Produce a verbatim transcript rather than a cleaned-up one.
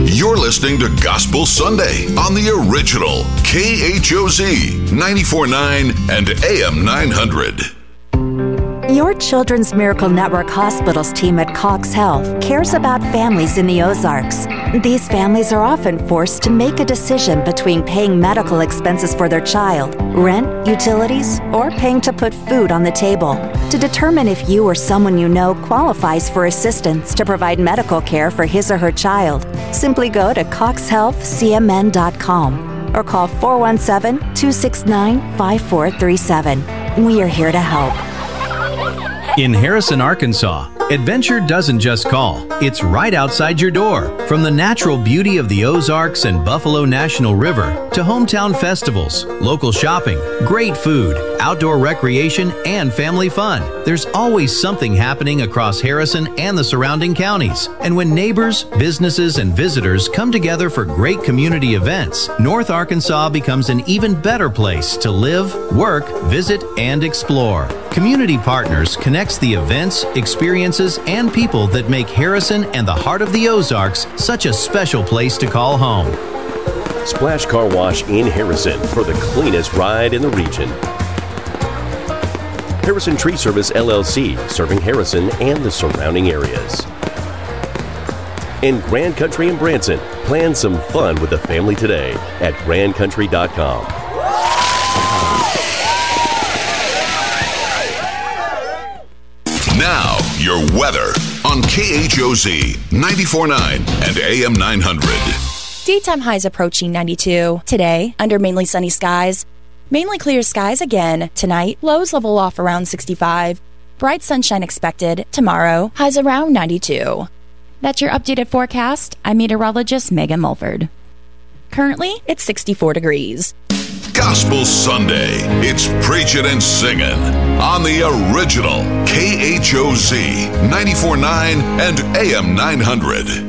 You're listening to Gospel Sunday on the original K H O Z ninety-four point nine and A M nine hundred. Your Children's Miracle Network Hospitals team at Cox Health cares about families in the Ozarks. These families are often forced to make a decision between paying medical expenses for their child, rent, utilities, or paying to put food on the table. To determine if you or someone you know qualifies for assistance to provide medical care for his or her child, simply go to cox health c m n dot com or call four one seven, two six nine, five four three seven. We are here to help. In Harrison, Arkansas, adventure doesn't just call, it's right outside your door. From the natural beauty of the Ozarks and Buffalo National River to hometown festivals, local shopping, great food, outdoor recreation, and family fun, there's always something happening across Harrison and the surrounding counties. And when neighbors, businesses, and visitors come together for great community events, North Arkansas becomes an even better place to live, work, visit, and explore. Community Partners connects the events, experiences, and people that make Harrison and the heart of the Ozarks such a special place to call home. Splash Car Wash in Harrison for the cleanest ride in the region. Harrison Tree Service L L C, serving Harrison and the surrounding areas. In Grand Country in Branson, plan some fun with the family today at grand country dot com. Now, your weather on K H O Z ninety-four point nine and A M nine hundred. Daytime highs approaching ninety-two. Today, under mainly sunny skies. Mainly clear skies again. Tonight, lows level off around sixty-five. Bright sunshine expected. Tomorrow, highs around ninety-two. That's your updated forecast. I'm meteorologist Megan Mulford. Currently, it's sixty-four degrees. Gospel Sunday. It's preaching and singing on the original K H O Z ninety-four point nine and A M nine hundred.